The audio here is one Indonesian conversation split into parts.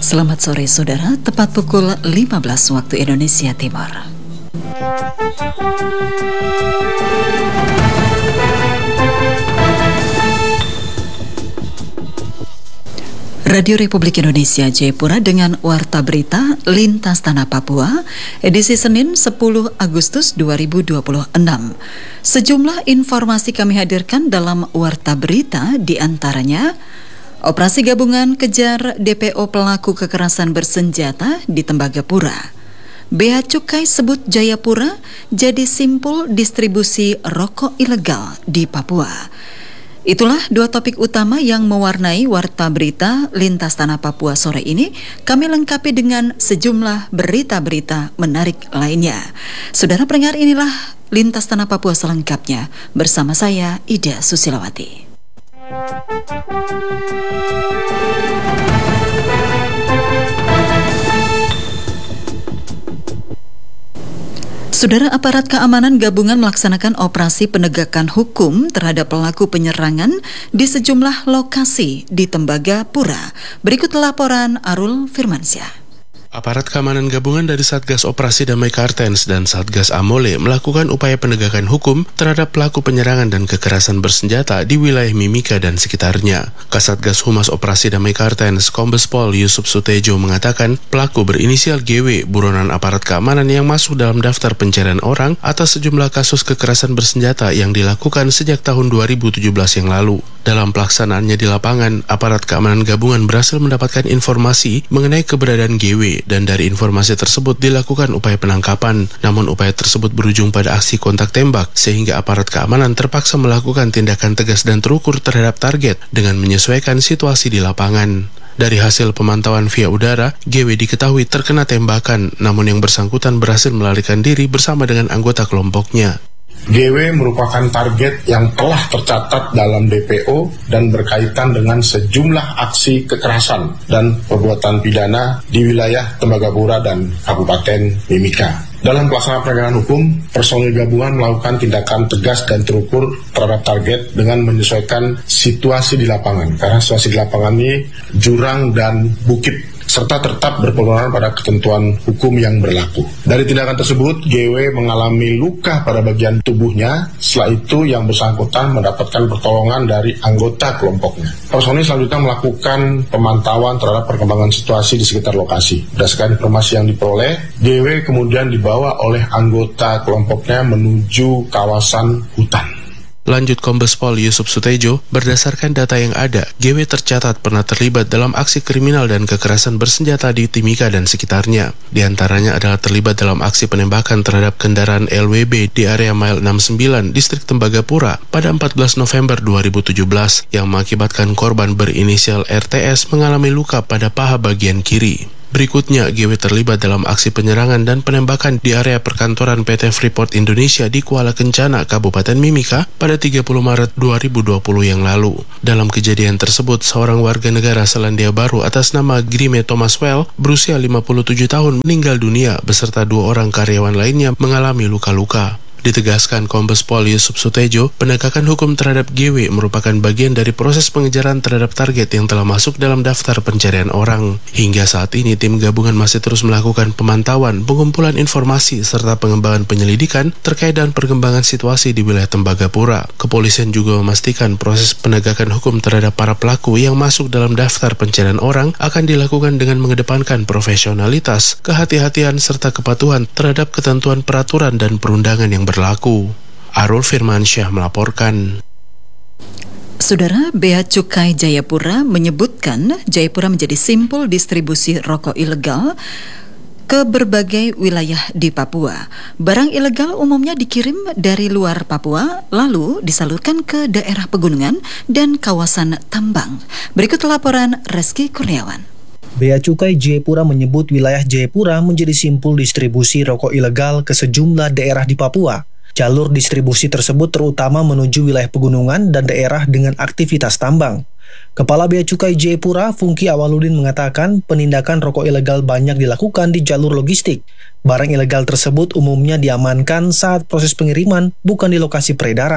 Selamat sore saudara, tepat pukul 15 waktu Indonesia Timur. Radio Republik Indonesia Jayapura dengan Warta Berita Lintas Tanah Papua, edisi Senin 10 Agustus 2026. Sejumlah informasi kami hadirkan dalam Warta Berita, diantaranya Operasi gabungan kejar DPO pelaku kekerasan bersenjata di Tembagapura. Bea Cukai sebut Jayapura jadi simpul distribusi rokok ilegal di Papua. Itulah dua topik utama yang mewarnai Warta Berita Lintas Tanah Papua sore ini. Kami lengkapi dengan sejumlah berita-berita menarik lainnya. Saudara pendengar, inilah Lintas Tanah Papua selengkapnya bersama saya Ida Susilawati. Saudara, aparat keamanan gabungan melaksanakan operasi penegakan hukum terhadap pelaku penyerangan di sejumlah lokasi di Tembagapura. Berikut laporan Arul Firmansyah. Aparat keamanan gabungan dari Satgas Operasi Damai Kartens dan Satgas Amole melakukan upaya penegakan hukum terhadap pelaku penyerangan dan kekerasan bersenjata di wilayah Mimika dan sekitarnya. Kasatgas Humas Operasi Damai Kartens, Kombes Pol Yusuf Sutejo mengatakan pelaku berinisial GW buronan aparat keamanan yang masuk dalam daftar pencarian orang atas sejumlah kasus kekerasan bersenjata yang dilakukan sejak tahun 2017 yang lalu. Dalam pelaksanaannya di lapangan, aparat keamanan gabungan berhasil mendapatkan informasi mengenai keberadaan GW dan dari informasi tersebut dilakukan upaya penangkapan. Namun upaya tersebut berujung pada aksi kontak tembak sehingga aparat keamanan terpaksa melakukan tindakan tegas dan terukur terhadap target dengan menyesuaikan situasi di lapangan. Dari hasil pemantauan via udara, GW diketahui terkena tembakan, namun yang bersangkutan berhasil melarikan diri bersama dengan anggota kelompoknya. GW merupakan target yang telah tercatat dalam DPO dan berkaitan dengan sejumlah aksi kekerasan dan perbuatan pidana di wilayah Tembagapura dan Kabupaten Mimika. Dalam pelaksanaan penegakan hukum, personil gabungan melakukan tindakan tegas dan terukur terhadap target dengan menyesuaikan situasi di lapangan. Karena situasi di lapangan ini jurang dan bukit, serta tetap berpedoman pada ketentuan hukum yang berlaku. Dari tindakan tersebut, GW mengalami luka pada bagian tubuhnya. Setelah itu, yang bersangkutan mendapatkan pertolongan dari anggota kelompoknya. Personil selanjutnya melakukan pemantauan terhadap perkembangan situasi di sekitar lokasi. Berdasarkan informasi yang diperoleh, GW kemudian dibawa oleh anggota kelompoknya menuju kawasan hutan. Lanjut Kombes Pol Yusuf Sutejo, berdasarkan data yang ada, GW tercatat pernah terlibat dalam aksi kriminal dan kekerasan bersenjata di Timika dan sekitarnya. Di antaranya adalah terlibat dalam aksi penembakan terhadap kendaraan LWB di area Mile 69, Distrik Tembagapura pada 14 November 2017 yang mengakibatkan korban berinisial RTS mengalami luka pada paha bagian kiri. Berikutnya, GW terlibat dalam aksi penyerangan dan penembakan di area perkantoran PT Freeport Indonesia di Kuala Kencana, Kabupaten Mimika pada 30 Maret 2020 yang lalu. Dalam kejadian tersebut, seorang warga negara Selandia Baru atas nama Grime Thomas Well berusia 57 tahun meninggal dunia beserta 2 orang karyawan lainnya mengalami luka-luka. Ditegaskan Kombes Pol Yusuf Sutejo, penegakan hukum terhadap GW merupakan bagian dari proses pengejaran terhadap target yang telah masuk dalam daftar pencarian orang. Hingga saat ini, tim gabungan masih terus melakukan pemantauan, pengumpulan informasi, serta pengembangan penyelidikan terkait dengan perkembangan situasi di wilayah Tembagapura. Kepolisian juga memastikan proses penegakan hukum terhadap para pelaku yang masuk dalam daftar pencarian orang akan dilakukan dengan mengedepankan profesionalitas, kehati-hatian, serta kepatuhan terhadap ketentuan peraturan dan perundangan yang berlaku. Arul Firmansyah melaporkan. Saudara, Bea Cukai Jayapura menyebutkan Jayapura menjadi simpul distribusi rokok ilegal ke berbagai wilayah di Papua. Barang ilegal umumnya dikirim dari luar Papua, lalu disalurkan ke daerah pegunungan dan kawasan tambang. Berikut laporan Reski Kurniawan. Bea Cukai Jayapura menyebut wilayah Jayapura menjadi simpul distribusi rokok ilegal ke sejumlah daerah di Papua. Jalur distribusi tersebut terutama menuju wilayah pegunungan dan daerah dengan aktivitas tambang. Kepala Bea Cukai Jayapura, Fungki Awaludin mengatakan penindakan rokok ilegal banyak dilakukan di jalur logistik. Barang ilegal tersebut umumnya diamankan saat proses pengiriman, bukan di lokasi peredaran.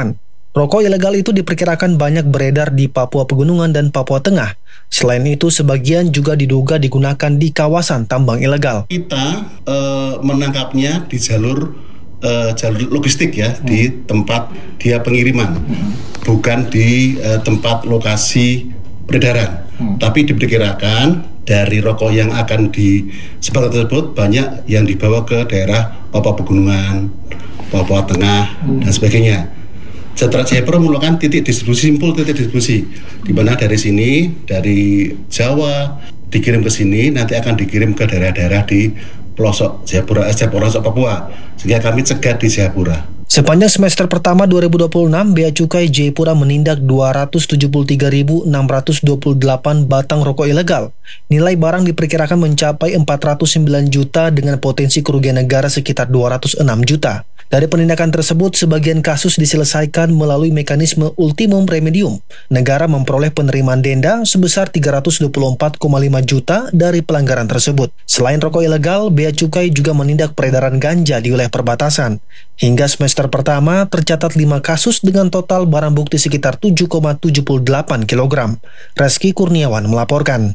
Rokok ilegal itu diperkirakan banyak beredar di Papua Pegunungan dan Papua Tengah. Selain itu, sebagian juga diduga digunakan di kawasan tambang ilegal. Kita menangkapnya di jalur logistik ya, di tempat dia pengiriman, bukan di tempat lokasi peredaran. Tapi diperkirakan dari rokok yang akan disebarkan tersebut banyak yang dibawa ke daerah Papua Pegunungan, Papua Tengah, dan sebagainya. Setelah Jayapura melakukan titik distribusi, di mana dari sini, dari Jawa dikirim ke sini, nanti akan dikirim ke daerah-daerah di pelosok Jayapura, Papua, sehingga kami cegat di Jayapura. Sepanjang semester pertama 2026, Bea Cukai Jayapura menindak 273.628 batang rokok ilegal. Nilai barang diperkirakan mencapai 409 juta dengan potensi kerugian negara sekitar 206 juta. Dari penindakan tersebut, sebagian kasus diselesaikan melalui mekanisme ultimum remedium. Negara memperoleh penerimaan denda sebesar 324,5 juta dari pelanggaran tersebut. Selain rokok ilegal, Bea Cukai juga menindak peredaran ganja di wilayah perbatasan. Hingga semester pertama, tercatat 5 kasus dengan total barang bukti sekitar 7,78 kg. Reski Kurniawan melaporkan.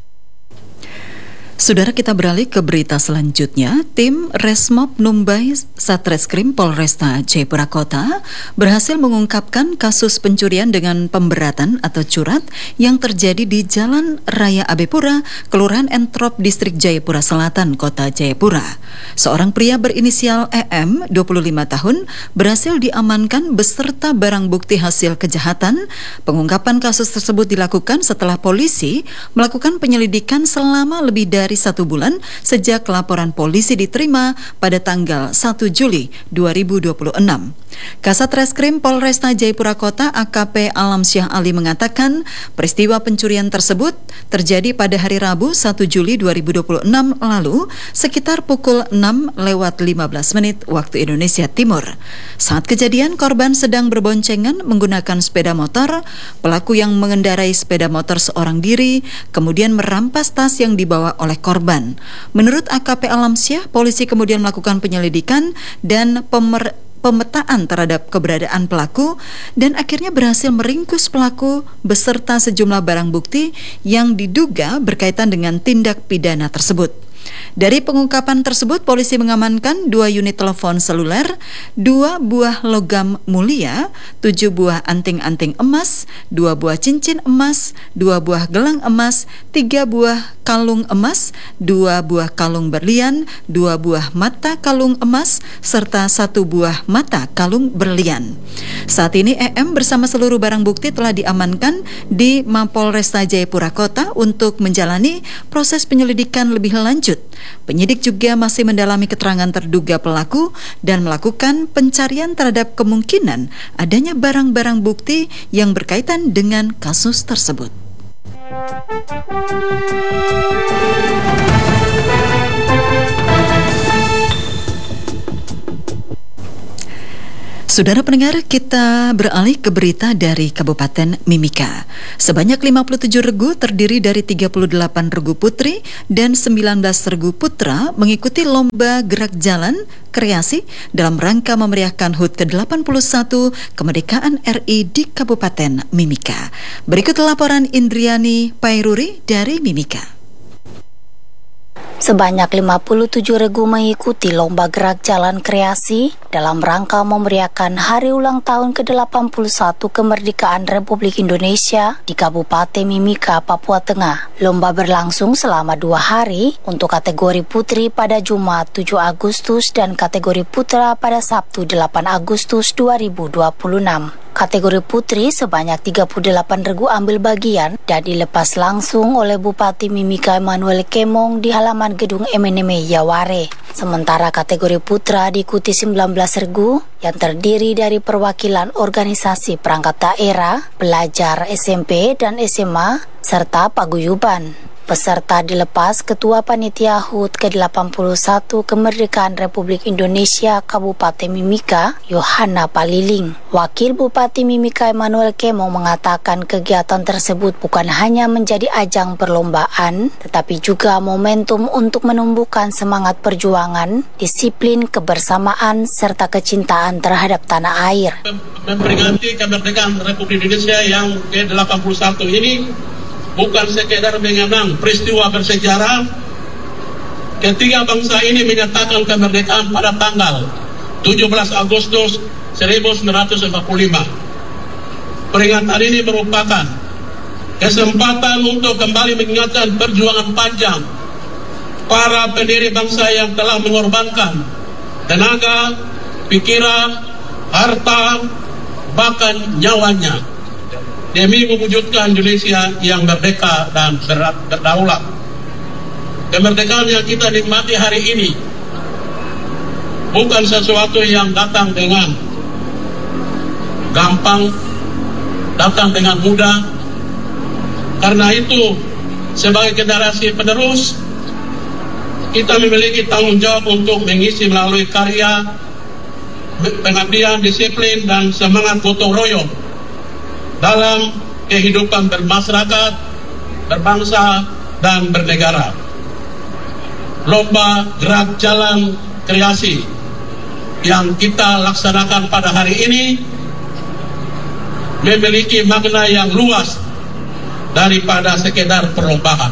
Saudara, kita beralih ke berita selanjutnya. Tim Resmob Numbai Satreskrim Polresta Jayapura Kota berhasil mengungkapkan kasus pencurian dengan pemberatan atau curat yang terjadi di Jalan Raya Abepura, Kelurahan Entrop, Distrik Jayapura Selatan, Kota Jayapura. Seorang pria berinisial EM, 25 tahun, berhasil diamankan beserta barang bukti hasil kejahatan. Pengungkapan kasus tersebut dilakukan setelah polisi melakukan penyelidikan selama lebih dari 1 bulan sejak laporan polisi diterima pada tanggal 1 Juli 2026. Kasat Reskrim Polresta Jayapura Kota AKP Alamsyah Ali mengatakan peristiwa pencurian tersebut terjadi pada hari Rabu 1 Juli 2026 lalu sekitar pukul 6:15 waktu Indonesia Timur. Saat kejadian, korban sedang berboncengan menggunakan sepeda motor. Pelaku yang mengendarai sepeda motor seorang diri kemudian merampas tas yang dibawa oleh korban. Menurut AKP Alamsyah, polisi kemudian melakukan penyelidikan dan pemetaan terhadap keberadaan pelaku dan akhirnya berhasil meringkus pelaku beserta sejumlah barang bukti yang diduga berkaitan dengan tindak pidana tersebut. Dari pengungkapan tersebut, polisi mengamankan 2 unit telepon seluler, 2 buah logam mulia, 7 buah anting-anting emas, 2 buah cincin emas, 2 buah gelang emas, 3 buah kalung emas, 2 buah kalung berlian, 2 buah mata kalung emas, serta 1 buah mata kalung berlian. Saat ini EM bersama seluruh barang bukti telah diamankan di Mapolresta Jayapura Kota untuk menjalani proses penyelidikan lebih lanjut. Penyidik juga masih mendalami keterangan terduga pelaku dan melakukan pencarian terhadap kemungkinan adanya barang-barang bukti yang berkaitan dengan kasus tersebut. Saudara pendengar, kita beralih ke berita dari Kabupaten Mimika. Sebanyak 57 regu terdiri dari 38 regu putri dan 19 regu putra mengikuti lomba gerak jalan kreasi dalam rangka memeriahkan HUT ke-81 kemerdekaan RI di Kabupaten Mimika. Berikut laporan Indriani Pairuri dari Mimika. Sebanyak 57 regu mengikuti lomba gerak jalan kreasi dalam rangka memeriahkan hari ulang tahun ke-81 kemerdekaan Republik Indonesia di Kabupaten Mimika, Papua Tengah. Lomba berlangsung selama 2 hari untuk kategori putri pada Jumat 7 Agustus dan kategori putra pada Sabtu 8 Agustus 2026. Kategori putri sebanyak 38 regu ambil bagian dan dilepas langsung oleh Bupati Mimika Emmanuel Kemong di halaman gedung MNM Yaware. Sementara kategori putra diikuti 19 regu yang terdiri dari perwakilan organisasi perangkat daerah, pelajar SMP dan SMA, serta paguyuban. Peserta dilepas Ketua Panitia HUT ke-81 Kemerdekaan Republik Indonesia Kabupaten Mimika, Yohana Paliling. Wakil Bupati Mimika Emmanuel Kemo mengatakan kegiatan tersebut bukan hanya menjadi ajang perlombaan, tetapi juga momentum untuk menumbuhkan semangat perjuangan, disiplin, kebersamaan, serta kecintaan terhadap tanah air. Memperingati kemerdekaan Republik Indonesia yang ke-81 ini bukan sekedar mengenang peristiwa bersejarah ketika bangsa ini menyatakan kemerdekaan pada tanggal 17 Agustus 1945. Peringatan ini merupakan kesempatan untuk kembali mengingatkan perjuangan panjang para pendiri bangsa yang telah mengorbankan tenaga, pikiran, harta, bahkan nyawanya demi mewujudkan Indonesia yang merdeka dan berdaulat. Kemerdekaan yang kita nikmati hari ini bukan sesuatu yang datang dengan gampang, datang dengan mudah. Karena itu, sebagai generasi penerus, kita memiliki tanggung jawab untuk mengisi melalui karya, pengabdian, disiplin, dan semangat gotong royong dalam kehidupan bermasyarakat, berbangsa, dan bernegara. Lomba gerak jalan kreasi yang kita laksanakan pada hari ini memiliki makna yang luas daripada sekedar perlombaan.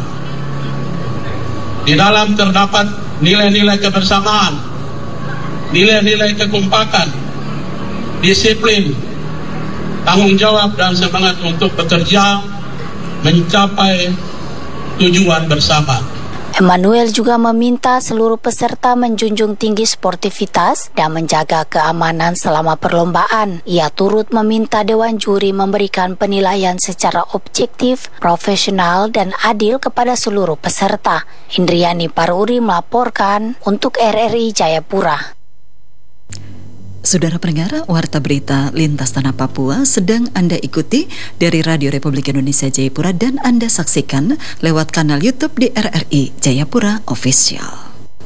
Di dalam terdapat nilai-nilai kebersamaan, nilai-nilai kekompakan, disiplin, tanggung jawab, dan semangat untuk bekerja mencapai tujuan bersama. Emmanuel juga meminta seluruh peserta menjunjung tinggi sportivitas dan menjaga keamanan selama perlombaan. Ia turut meminta Dewan Juri memberikan penilaian secara objektif, profesional, dan adil kepada seluruh peserta. Indriani Paruri melaporkan untuk RRI Jayapura. Saudara pendengar, Warta Berita Lintas Tanah Papua sedang Anda ikuti dari Radio Republik Indonesia Jayapura dan Anda saksikan lewat kanal YouTube di RRI Jayapura Official.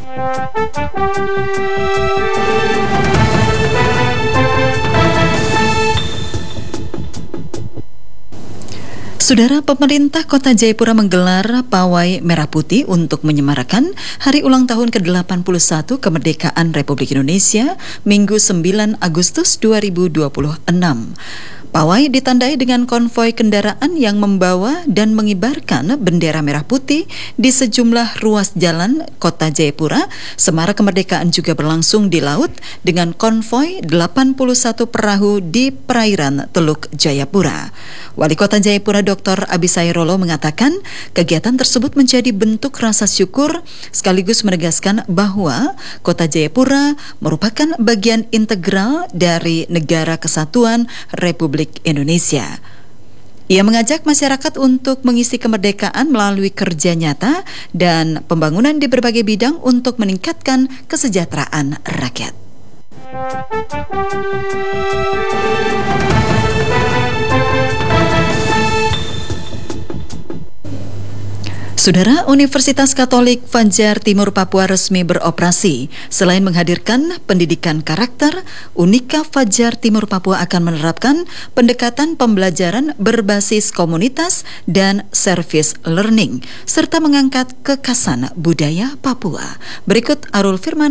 Saudara, pemerintah Kota Jayapura menggelar pawai merah putih untuk menyemarakan Hari Ulang Tahun ke-81 Kemerdekaan Republik Indonesia Minggu 9 Agustus 2026. Pawai ditandai dengan konvoi kendaraan yang membawa dan mengibarkan bendera merah putih di sejumlah ruas jalan Kota Jayapura. Semarak kemerdekaan juga berlangsung di laut dengan konvoi 81 perahu di perairan Teluk Jayapura. Wali Kota Jayapura Dr. Abisai Rolo mengatakan kegiatan tersebut menjadi bentuk rasa syukur sekaligus menegaskan bahwa Kota Jayapura merupakan bagian integral dari Negara Kesatuan Republik Indonesia. Ia mengajak masyarakat untuk mengisi kemerdekaan melalui kerja nyata dan pembangunan di berbagai bidang untuk meningkatkan kesejahteraan rakyat. Saudara, Universitas Katolik Fadjar Timur Papua resmi beroperasi. Selain menghadirkan pendidikan karakter, Unika Fadjar Timur Papua akan menerapkan pendekatan pembelajaran berbasis komunitas dan service learning, serta mengangkat kekhasan budaya Papua. Berikut Arul Firman